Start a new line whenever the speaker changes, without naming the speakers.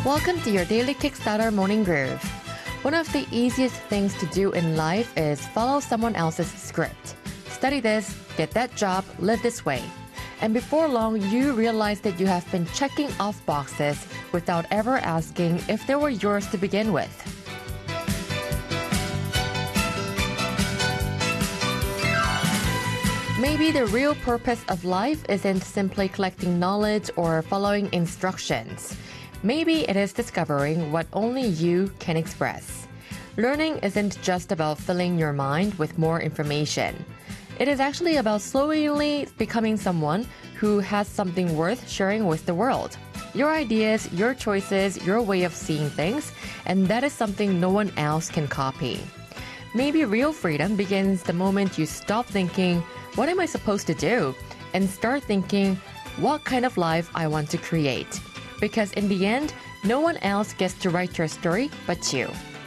Welcome to your daily Kickstarter morning groove. One of the easiest things to do in life is follow someone else's script. Study this, get that job, live this way. And before long, you realize that you have been checking off boxes without ever asking if they were yours to begin with. Maybe the real purpose of life isn't simply collecting knowledge or following instructions. Maybe it is discovering what only you can express. Learning isn't just about filling your mind with more information. It is actually about slowly becoming someone who has something worth sharing with the world. Your ideas, your choices, your way of seeing things, and that is something no one else can copy. Maybe real freedom begins the moment you stop thinking, what am I supposed to do? And start thinking, what kind of life I want to create. Because in the end, no one else gets to write your story but you.